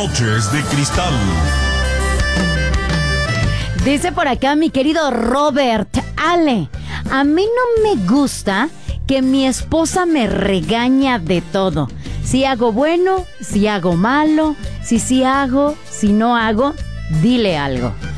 Noches de Cristal. Dice por acá mi querido Robert: Ale, a mí no me gusta que mi esposa me regaña de todo. Si hago bueno, si hago malo, si sí hago, si no hago, dile algo.